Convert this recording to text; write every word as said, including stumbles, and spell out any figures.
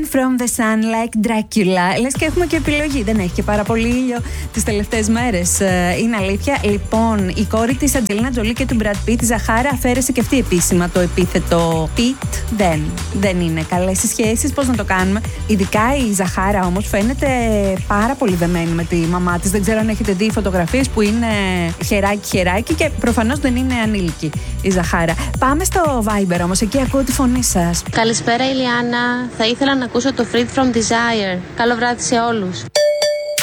from the sun like Dracula. Λες και έχουμε και επιλογή. Δεν έχει και πάρα πολύ ήλιο τις τελευταίες μέρες. Είναι αλήθεια. Λοιπόν, η κόρη της Αντζελίνα Τζολί και του Brad Pitt, η Ζαχάρα, αφαίρεσε και αυτή επίσημα το επίθετο Pitt. Δεν. Δεν είναι καλές οι σχέσεις. Πώς να το κάνουμε. Ειδικά η Ζαχάρα όμως φαίνεται πάρα πολύ δεμένη με τη μαμά της. Δεν ξέρω αν έχετε δει φωτογραφίες που είναι χεράκι-χεράκι και προφανώς δεν είναι ανήλικη η Ζαχάρα. Πάμε στο Viber όμως, εκεί ακούω τη φωνή σας. Καλησπέρα Ηλιάνα, θα ήθελα να ακούσω το Freed from Desire. Καλό βράδυ σε όλους.